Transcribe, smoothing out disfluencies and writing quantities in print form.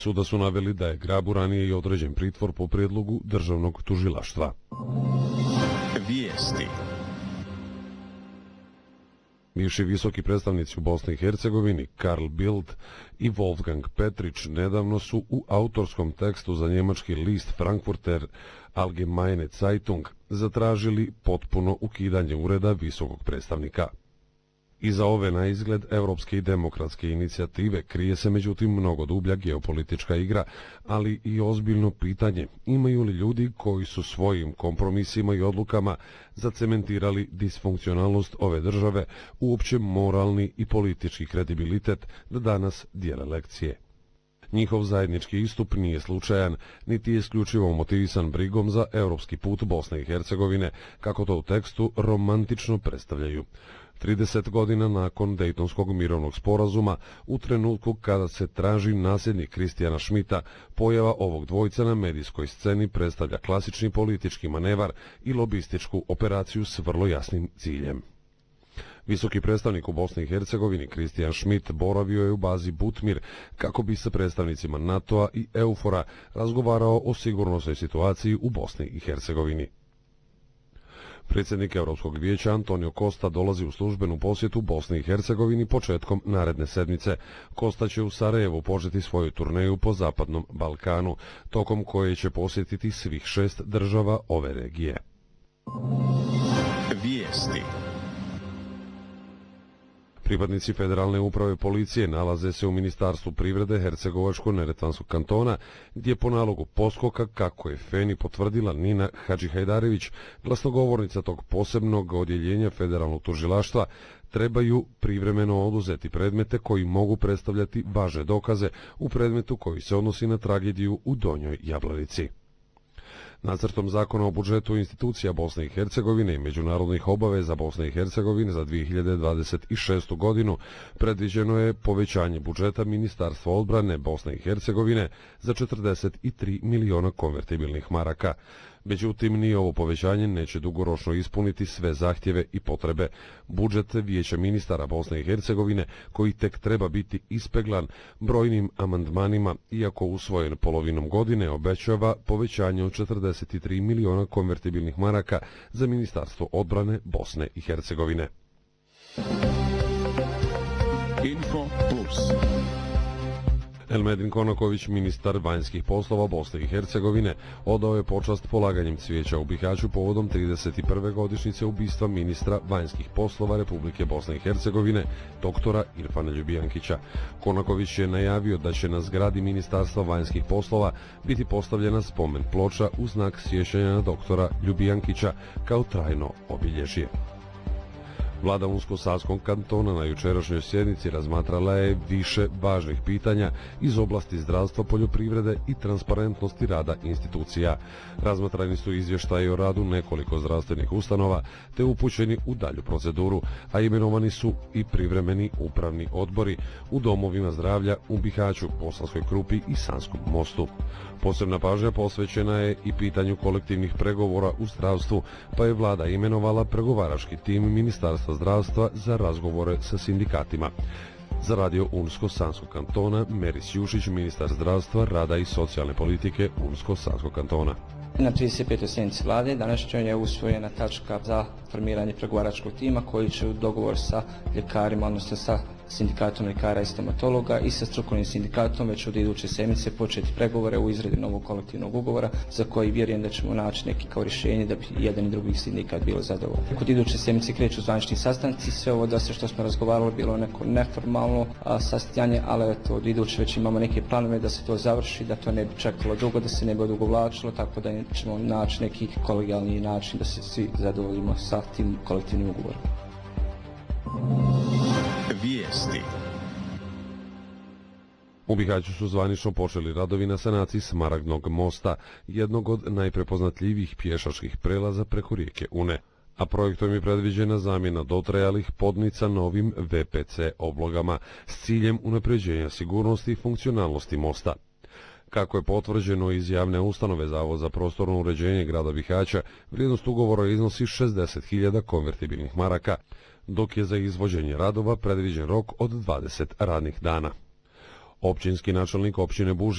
Suda su naveli da je Grabu ranije i određen pritvor po prijedlogu državnog tužilaštva. Vijesti. Bivši visoki predstavnici u Bosni i Hercegovini Karl Bildt i Wolfgang Petrić nedavno su u autorskom tekstu za njemački list Frankfurter Allgemeine Zeitung zatražili potpuno ukidanje ureda visokog predstavnika. Iza ove na izgled evropske i demokratske inicijative krije se međutim mnogo dublja geopolitička igra, ali i ozbiljno pitanje imaju li ljudi koji su svojim kompromisima i odlukama zacementirali disfunkcionalnost ove države uopće moralni i politički kredibilitet da danas dijele lekcije. Njihov zajednički istup nije slučajan, niti je isključivo motivisan brigom za europski put Bosne i Hercegovine, kako to u tekstu romantično predstavljaju. 30 godina nakon Dejtonskog mirovnog sporazuma, u trenutku kada se traži nasljednik Kristijana Schmidta, pojava ovog dvojca na medijskoj sceni predstavlja klasični politički manevar i lobističku operaciju s vrlo jasnim ciljem. Visoki predstavnik u Bosni i Hercegovini Kristijan Schmidt boravio je u bazi Butmir kako bi sa predstavnicima NATO-a i EUFOR-a razgovarao o sigurnosnoj situaciji u Bosni i Hercegovini. Predsjednik Europskog vijeća Antonio Costa dolazi u službenu posjetu Bosni i Hercegovini početkom naredne sedmice. Costa će u Sarajevu početi svoju turneju po Zapadnom Balkanu, tokom koje će posjetiti svih 6 država ove regije. Vijesti. Pripadnici Federalne uprave policije nalaze se u Ministarstvu privrede Hercegovačko-Neretvanskog kantona, gdje po nalogu poskoka, kako je Feni potvrdila Nina Hadžihajdarević, glasnogovornica tog posebnog odjeljenja Federalnog tužilaštva, trebaju privremeno oduzeti predmete koji mogu predstavljati važne dokaze u predmetu koji se odnosi na tragediju u Donjoj Jablanici. Nacrtom zakona o budžetu institucija Bosne i Hercegovine i međunarodnih obaveza Bosne i Hercegovine za 2026. godinu predviđeno je povećanje budžeta Ministarstva odbrane Bosne i Hercegovine za 43 miliona konvertibilnih maraka. Međutim, ni ovo povećanje neće dugoročno ispuniti sve zahtjeve i potrebe. Budžet Vijeća ministara Bosne i Hercegovine, koji tek treba biti ispeglan brojnim amandmanima, iako usvojen polovinom godine, obećava povećanje od 43 miliona konvertibilnih maraka za Ministarstvo odbrane Bosne i Hercegovine. Info Plus. Elmedin Konaković, ministar vanjskih poslova Bosne i Hercegovine, odao je počast polaganjem cvijeća u Bihaću povodom 31. godišnjice ubistva ministra vanjskih poslova Republike Bosne i Hercegovine, doktora Irfana Ljubijankića. Konaković je najavio da će na zgradi Ministarstva vanjskih poslova biti postavljena spomen ploča u znak sjećanja na doktora Ljubijankića kao trajno obilježje. Vlada Unsko-Sanskog kantona na jučerašnjoj sjednici razmatrala je više važnih pitanja iz oblasti zdravstva, poljoprivrede i transparentnosti rada institucija. Razmatrani su izvještaji o radu nekoliko zdravstvenih ustanova te upućeni u dalju proceduru, a imenovani su i privremeni upravni odbori u domovima zdravlja u Bihaću, Bosanskoj Krupi i Sanskom Mostu. Posebna pažnja posvećena je i pitanju kolektivnih pregovora u zdravstvu, pa je vlada imenovala pregovarački tim Ministarstva zdravstva za razgovore sa sindikatima. Za radio Unsko-Sanskog kantona, Meris Jušić, ministar zdravstva, rada i socijalne politike Unsko-Sanskog kantona. Na 35. sjednici vlade danas je usvojena tačka za formiranje pregovaračkog tima koji će u dogovor sa ljekarima, odnosno sa sindikatom ljekara i stomatologa i sa strukovnim sindikatom već od iduće sedmice početi pregovore u izradi novog kolektivnog ugovora za koji vjerujem da ćemo naći neki kao rješenje da bi jedan i drugi sindikat bilo zadovoljno. Kod iduće sedmice kreću zvanični sastanci, sve ovo dosta što smo razgovarali bilo neko neformalno sastajanje, ali eto, od iduće već imamo neke planove da se to završi, da to ne bi čekalo dugo, da se ne bi odugovlačilo, tako da ćemo naći neki kolegijalni način da se svi zadovoljimo sa tim kolektivnim ugovorom. Vijesti. U Bihaću su zvanično počeli radovi na sanaciji Smaragdnog mosta, jednog od najprepoznatljivijih pješačkih prelaza preko rijeke Une, a projektom je predviđena zamjena dotrajalih podnica novim VPC oblogama s ciljem unapređenja sigurnosti i funkcionalnosti mosta. Kako je potvrđeno iz javne ustanove Zavod za prostorno uređenje grada Bihaća, vrijednost ugovora iznosi 60.000 konvertibilnih maraka, dok je za izvođenje radova predviđen rok od 20 radnih dana. Općinski načelnik općine Buži